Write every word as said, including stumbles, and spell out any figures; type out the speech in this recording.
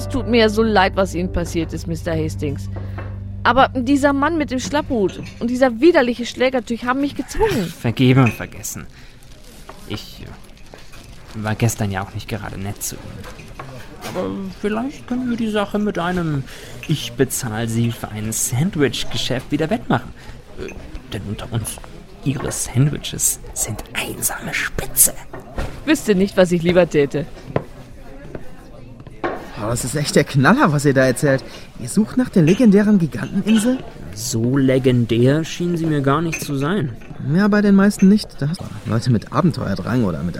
es tut mir ja so leid, was Ihnen passiert ist, Mister Hastings. Aber dieser Mann mit dem Schlapphut und dieser widerliche Schlägertyp haben mich gezwungen. Vergeben und vergessen. Ich war gestern ja auch nicht gerade nett zu Ihnen. Aber vielleicht können wir die Sache mit einem Ich bezahle Sie für ein Sandwich-Geschäft wieder wettmachen. Äh, denn unter uns, Ihre Sandwiches sind einsame Spitze. Wüsste nicht, was ich lieber täte. Oh, das ist echt der Knaller, was ihr da erzählt. Ihr sucht nach der legendären Giganteninsel? So legendär schien sie mir gar nicht zu sein. Ja, bei den meisten nicht. Da hast du Leute mit Abenteuerdrang oder mit